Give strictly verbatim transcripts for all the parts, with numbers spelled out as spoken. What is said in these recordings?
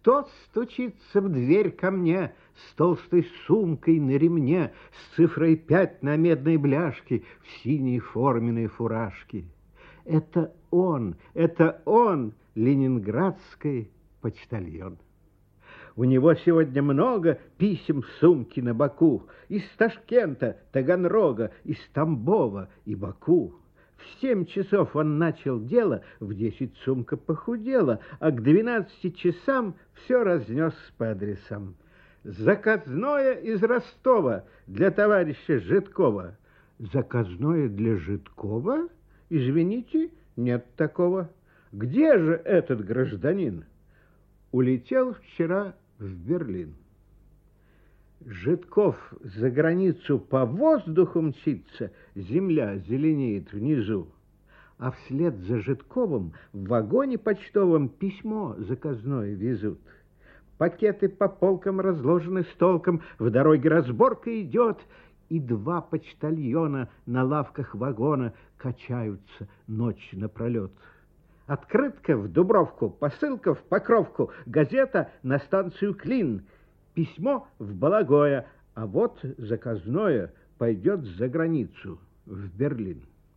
Кто стучится в дверь ко мне с толстой сумкой на ремне, с цифрой пять на медной бляшке, в синей форменной фуражке? Это он, это он, ленинградский почтальон. У него сегодня много писем в сумке на боку. Из Ташкента, Таганрога, из Тамбова и Баку. В семь часов он начал дело, в десять сумка похудела, а к двенадцати часам все разнес по адресам. Заказное из Ростова для товарища Житкова. Заказное для Житкова? Извините, нет такого. Где же этот гражданин? Улетел вчера в Берлин. Житков за границу по воздуху мчится, земля зеленеет внизу. А вслед за Житковым в вагоне почтовом письмо заказное везут. Пакеты по полкам разложены с толком, в дороге разборка идет, и два почтальона на лавках вагона качаются ночь напролет. Открытка в Дубровку, посылка в Покровку, газета на станцию Клин, письмо в Балагое, а вот заказное пойдет за границу, в Берлин.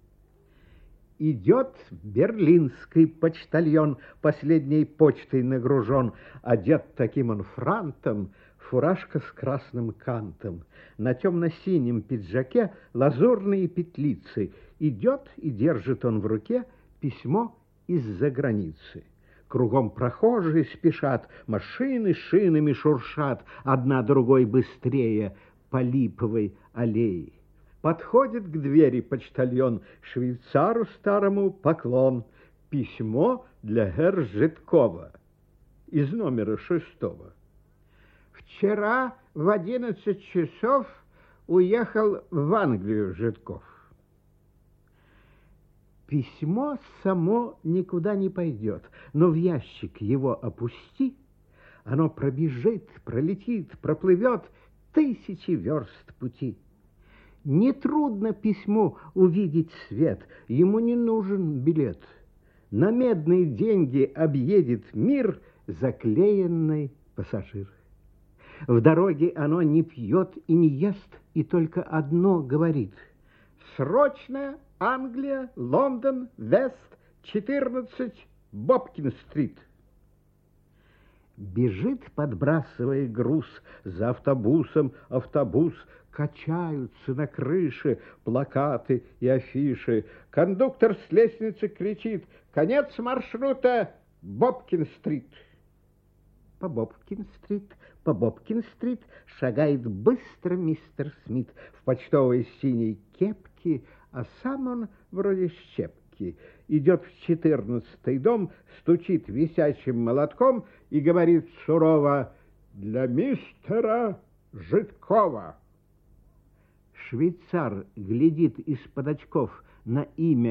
Идет берлинский почтальон, последней почтой нагружен, одет таким он франтом, фуражка с красным кантом, на темно-синем пиджаке лазурные петлицы. Идет и держит он в руке письмо из-за границы. Кругом прохожие спешат, машины шинами шуршат, одна другой быстрее по липовой аллее. Подходит к двери почтальон, швейцару старому поклон. Письмо для герр Житкова из номера шестого. Вчера в одиннадцать часов уехал в Англию Житков. Письмо само никуда не пойдет, но в ящик его опусти, оно пробежит, пролетит, проплывет тысячи верст пути. Нетрудно письму увидеть свет, ему не нужен билет. На медные деньги объедет мир заклеенный пассажир. В дороге оно не пьет и не ест, и только одно говорит: срочно Англия, Лондон, Вест, четырнадцать, Бобкин-стрит. Бежит, подбрасывая груз, за автобусом автобус, качаются на крыше плакаты и афиши. Кондуктор с лестницы кричит: конец маршрута Бобкин-стрит. По Бобкин-стрит, по Бобкин-стрит шагает быстро мистер Смит в почтовой синей кепке, а сам он вроде щепки. Идет в четырнадцатый дом, стучит висячим молотком и говорит сурово: для мистера Житкова. Швейцар глядит из-под очков на имя